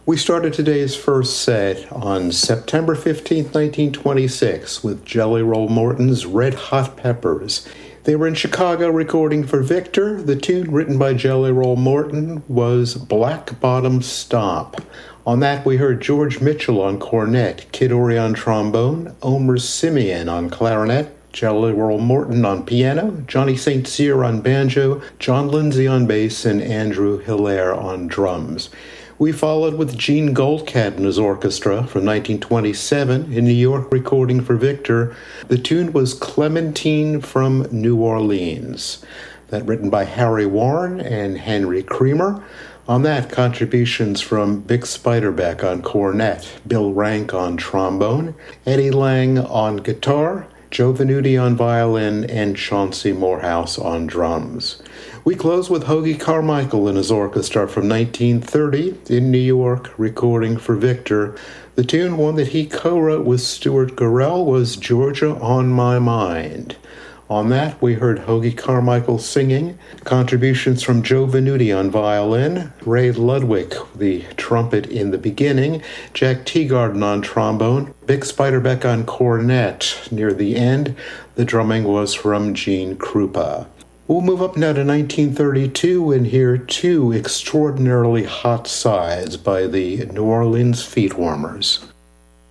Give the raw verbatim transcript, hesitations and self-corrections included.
We started today's first set on September fifteenth, nineteen twenty-six, with Jelly Roll Morton's Red Hot Peppers. They were in Chicago recording for Victor. The tune written by Jelly Roll Morton was Black Bottom Stomp. On that, we heard George Mitchell on cornet, Kid Ory on trombone, Omer Simeon on clarinet, Jelly Roll Morton on piano, Johnny Saint Cyr on banjo, John Lindsay on bass, and Andrew Hilaire on drums. We followed with Gene Goldcat and his orchestra from nineteen twenty-seven in New York recording for Victor. The tune was Clementine from New Orleans. That written by Harry Warren and Henry Creamer. On that, contributions from Vic Spiderbeck on cornet, Bill Rank on trombone, Eddie Lang on guitar, Joe Venuti on violin, and Chauncey Morehouse on drums. We close with Hoagy Carmichael and his orchestra from nineteen thirty in New York, recording for Victor. The tune, one that he co-wrote with Stuart Gorrell, was Georgia on My Mind. On that, we heard Hoagy Carmichael singing, contributions from Joe Venuti on violin, Ray Ludwig, the trumpet in the beginning, Jack Teagarden on trombone, Vic Spiderbeck on cornet. Near the end, the drumming was from Gene Krupa. We'll move up now to nineteen thirty-two and hear two extraordinarily hot sides by the New Orleans Feet Warmers.